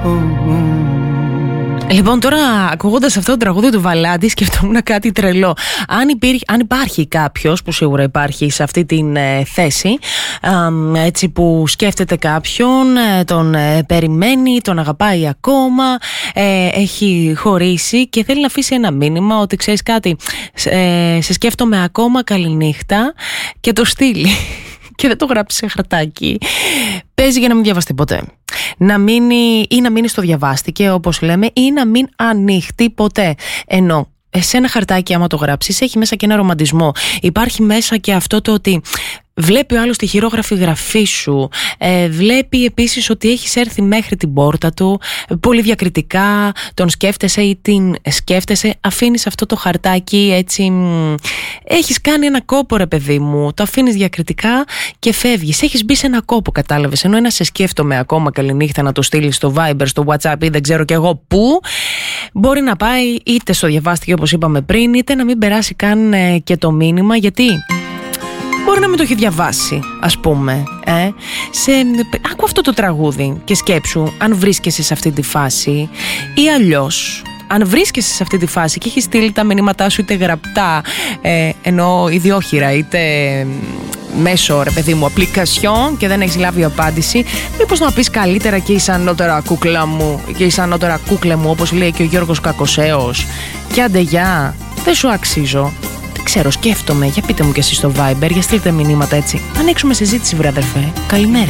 Λοιπόν, τώρα ακούγοντας αυτό το τραγούδι του Βαλάντη, σκεφτόμουν κάτι τρελό. Αν υπάρχει κάποιος, που σίγουρα υπάρχει σε αυτή την θέση, έτσι που σκέφτεται κάποιον, τον περιμένει, τον αγαπάει ακόμα, έχει χωρίσει και θέλει να αφήσει ένα μήνυμα ότι ξέρεις κάτι, σε σκέφτομαι ακόμα, καληνύχτα, και το στείλει και δεν το γράψει σε χαρτάκι, παίζει για να μην διαβαστεί ποτέ. Να μείνει στο διαβάστηκε, όπως λέμε, ή να μην ανοίχτει ποτέ. Ενώ σε ένα χαρτάκι, άμα το γράψεις, έχει μέσα και ένα ρομαντισμό. Υπάρχει μέσα και αυτό το ότι βλέπει ο άλλος τη χειρόγραφη γραφή σου, βλέπει επίσης ότι έχεις έρθει μέχρι την πόρτα του, πολύ διακριτικά τον σκέφτεσαι ή την σκέφτεσαι, αφήνεις αυτό το χαρτάκι έτσι, έχεις κάνει ένα κόπο, ρε παιδί μου, το αφήνεις διακριτικά και φεύγεις, έχεις μπει σε ένα κόπο, κατάλαβες. Ενώ ένα σε σκέφτομαι ακόμα, καληνύχτα, να το στείλεις στο Viber, στο WhatsApp ή δεν ξέρω κι εγώ πού, μπορεί να πάει είτε στο διαβάστηκε όπως είπαμε πριν, είτε να μην περάσει καν και το μήνυμα, γιατί μπορεί να μην το έχει διαβάσει, ας πούμε. Άκου αυτό το τραγούδι και σκέψου αν βρίσκεσαι σε αυτή τη φάση, ή αλλιώς αν βρίσκεσαι σε αυτή τη φάση και έχεις στείλει τα μηνύματά σου είτε γραπτά, ενώ ιδιόχειρα, είτε μέσω, ρε παιδί μου, application, και δεν έχεις λάβει απάντηση, μήπως να πεις καλύτερα και είσαι ανώτερα κούκλα μου, και είσαι ανώτερα κούκλε μου, όπως λέει και ο Γιώργος Κακοσέος, και άντε γεια, δεν σου αξίζω. Ξέρω, σκέφτομαι. Για πείτε μου κι εσείς στο Viber, για στείλτε μηνύματα έτσι. Ανοίξουμε συζήτηση, βρε αδερφέ. Καλημέρα.